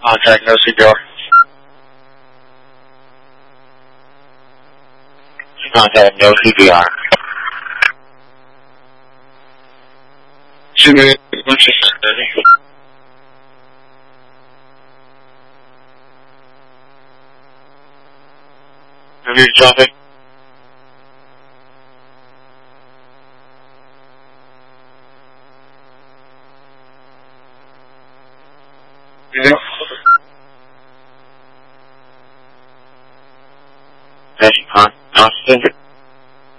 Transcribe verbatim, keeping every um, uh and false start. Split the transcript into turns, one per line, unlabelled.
Contact, no C P R. Contact, no C P R. Two minutes, Have you jumping? Yeah.